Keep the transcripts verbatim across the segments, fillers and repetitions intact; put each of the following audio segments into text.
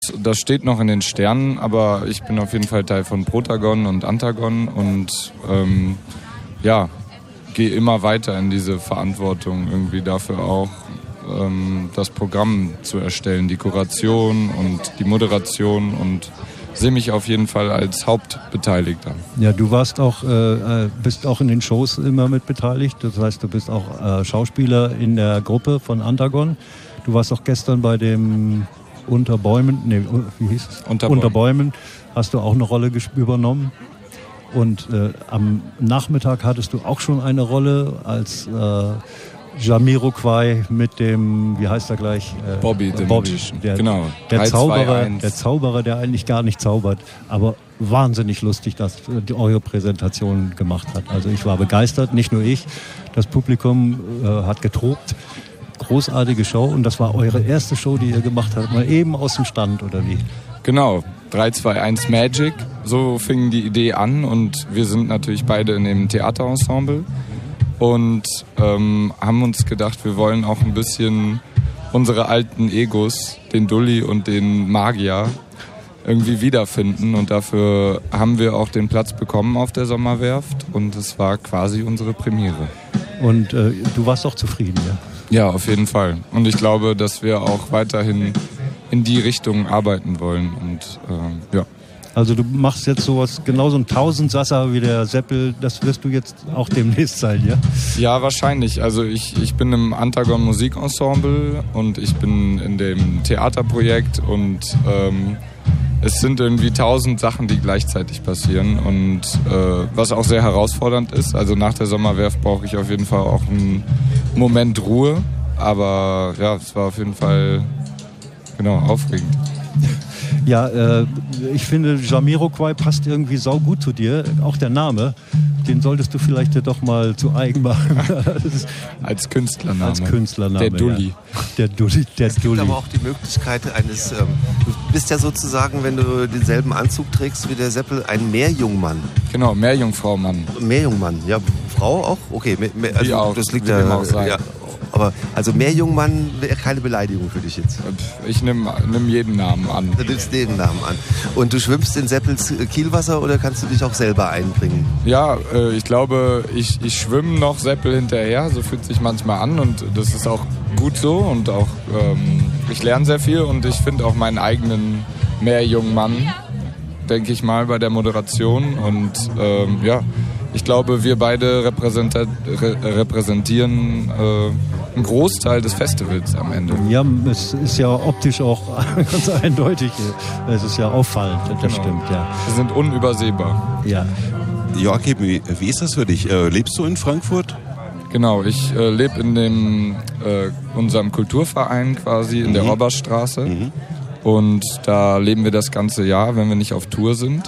Das steht noch in den Sternen, aber ich bin auf jeden Fall Teil von Protagon und Antagon und ähm, ja, gehe immer weiter in diese Verantwortung, irgendwie dafür auch ähm, das Programm zu erstellen, die Kuration und die Moderation, und sehe mich auf jeden Fall als Hauptbeteiligter. Ja, du warst auch, äh, bist auch in den Shows immer mit beteiligt. Das heißt, du bist auch äh, Schauspieler in der Gruppe von Antagon. Du warst auch gestern bei dem Unter Bäumen, nee, wie hieß es? Unter, Unter Bäumen. Bäumen hast du auch eine Rolle gesp- übernommen. Und äh, am Nachmittag hattest du auch schon eine Rolle als äh, Jamiroquai mit dem, wie heißt er gleich? Äh, Bobby, the Bobby, Magician. der, Genau. Der drei, Zauberer, zwei, eins. der Zauberer, der eigentlich gar nicht zaubert, aber wahnsinnig lustig, dass die eure Präsentation gemacht hat. Also ich war begeistert, nicht nur ich. Das Publikum äh, hat getobt. Großartige Show, und das war eure erste Show, die ihr gemacht habt, mal eben aus dem Stand, oder wie? Genau, drei zwei eins Magic, so fing die Idee an, und wir sind natürlich beide in dem Theaterensemble und ähm, haben uns gedacht, wir wollen auch ein bisschen unsere alten Egos, den Dulli und den Magier, irgendwie wiederfinden, und dafür haben wir auch den Platz bekommen auf der Sommerwerft, und es war quasi unsere Premiere. Und äh, du warst auch zufrieden, ja? Ja, auf jeden Fall. Und ich glaube, dass wir auch weiterhin in die Richtung arbeiten wollen. Und äh, ja. Also du machst jetzt sowas, genauso ein Tausendsasser wie der Seppel, das wirst du jetzt auch demnächst sein, ja? Ja, wahrscheinlich. Also ich, ich bin im Antagon Musikensemble und ich bin in dem Theaterprojekt, und ähm, es sind irgendwie tausend Sachen, die gleichzeitig passieren, und äh, was auch sehr herausfordernd ist. Also nach der Sommerwerft brauche ich auf jeden Fall auch einen Moment Ruhe, aber ja, es war auf jeden Fall genau aufregend. Ja, äh, ich finde, Jamiroquai passt irgendwie saugut zu dir, auch der Name. Den solltest du vielleicht ja doch mal zu eigen machen. Als Künstlername. Als Künstlername, Der Dulli. Ja. Der Dulli, der Es gibt Dulli. aber auch die Möglichkeit eines, ähm, du bist ja sozusagen, wenn du denselben Anzug trägst wie der Seppel, ein Meerjungmann. Genau, Meerjungfrau-Mann. Meerjungmann, ja, Frau auch? Okay, mehr, mehr, also Die auch, das liegt wie ja, dem auch sei. ja. Aber also Meerjungmann wäre keine Beleidigung für dich jetzt. Ich nehme nimm jeden Namen an. Du nimmst jeden Namen an. Und du schwimmst in Seppels Kielwasser, oder kannst du dich auch selber einbringen? Ja, äh, ich glaube, ich, ich schwimme noch Seppel hinterher, so fühlt sich manchmal an, und das ist auch gut so, und auch ähm, ich lerne sehr viel, und ich finde auch meinen eigenen Meerjungmann, denke ich mal, bei der Moderation, und ähm, ja, ich glaube, wir beide repräsenta- re- repräsentieren äh, einen Großteil des Festivals am Ende. Ja, es ist ja optisch auch ganz eindeutig. Es ist ja auffallend, das Genau. stimmt, ja. Wir sind unübersehbar. Ja. Joachim, wie, wie ist das für dich? Äh, lebst du in Frankfurt? Genau, ich äh, lebe in dem äh, unserem Kulturverein quasi in Mhm. der Oberstraße. Mhm. Und da leben wir das ganze Jahr, wenn wir nicht auf Tour sind.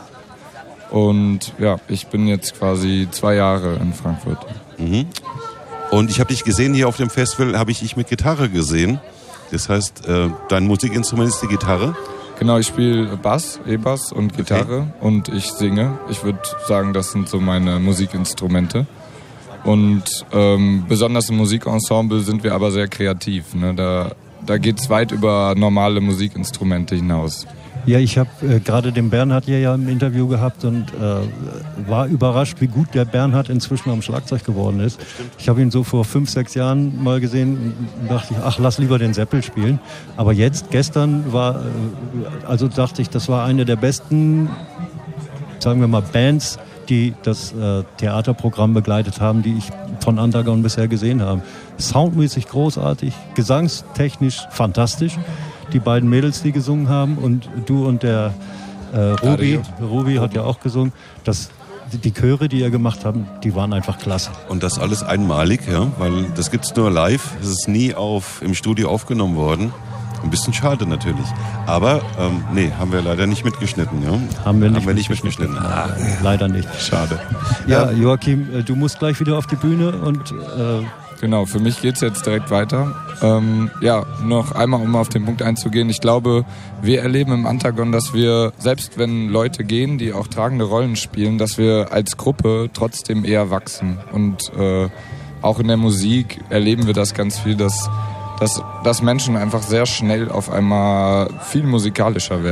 Und ja, ich bin jetzt quasi zwei Jahre in Frankfurt. Mhm. Und ich habe dich gesehen hier auf dem Festival, habe ich dich mit Gitarre gesehen. Das heißt, äh, dein Musikinstrument ist die Gitarre? Genau, ich spiele Bass, E-Bass und Gitarre, okay. Und ich singe. Ich würde sagen, das sind so meine Musikinstrumente. Und ähm, besonders im Musikensemble sind wir aber sehr kreativ. Ne? Da, da geht es weit über normale Musikinstrumente hinaus. Ja, ich habe äh, gerade den Bernhard hier ja im Interview gehabt und äh, war überrascht, wie gut der Bernhard inzwischen am Schlagzeug geworden ist. Ich habe ihn so vor fünf, sechs Jahren mal gesehen und dachte ich, ach, lass lieber den Seppel spielen. Aber jetzt, gestern war, äh, also dachte ich, das war eine der besten, sagen wir mal, Bands, die das äh, Theaterprogramm begleitet haben, die ich von Antagon bisher gesehen habe. Soundmäßig großartig, gesangstechnisch fantastisch. Die beiden Mädels, die gesungen haben, und du und der äh, Ruby, Ruby hat ja auch gesungen. Das, die Chöre, die ihr gemacht habt, die waren einfach klasse. Und das alles einmalig, ja, weil das gibt's nur live. Es ist nie auf, im Studio aufgenommen worden. Ein bisschen schade natürlich. Aber, ähm, nee, haben wir leider nicht mitgeschnitten, ja? Haben wir nicht, haben wir nicht mitgeschnitten. mitgeschnitten. Ah, leider nicht. Schade. Ja, Joachim, du musst gleich wieder auf die Bühne und... Äh, Genau, für mich geht's jetzt direkt weiter. Ähm, ja, noch einmal, um auf den Punkt einzugehen. Ich glaube, wir erleben im Antagon, dass wir, selbst wenn Leute gehen, die auch tragende Rollen spielen, dass wir als Gruppe trotzdem eher wachsen. Und äh, auch in der Musik erleben wir das ganz viel, dass dass, dass Menschen einfach sehr schnell auf einmal viel musikalischer werden.